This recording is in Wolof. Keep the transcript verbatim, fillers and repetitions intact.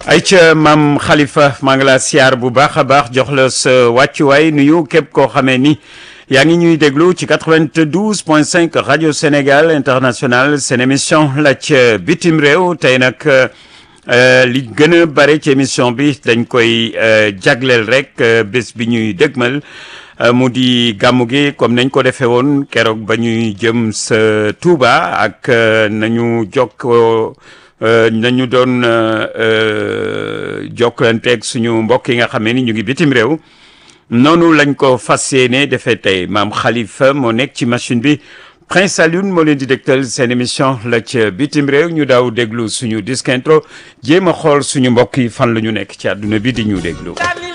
ayca maam Khalifa maa ngi la siyaar bu baax a baax jox la sa wàccuwaay nuyu képp koo xamee ni yaa ngi ñuy déglu ci quatre-vingt-douze point cinq rajo Sénégal international seen émission la ca bitim réew tey nag li gën a bare ci émission bi dañ koy jagleel rek bés bi ñuy dégmal mu di gàmmu gi comme nañ ko defee woon keroog ba ñuy jëm sa Touba ak nañu jokkoo nañu doon jokkalanteeg suñu mbokk yi nga xam ne ni ñu ngi bitim réew noonu lañ ko fas yéene defee tey maam Khalifa moo nekk ci machine bi Prince Alioune moo leen di dégtal seen émission la ca bitim réew ñu daaw déglu suñu disque intro jéem a xool suñu mbokk yi fan la ñu nekk ci àdduna bi di ñu déglu.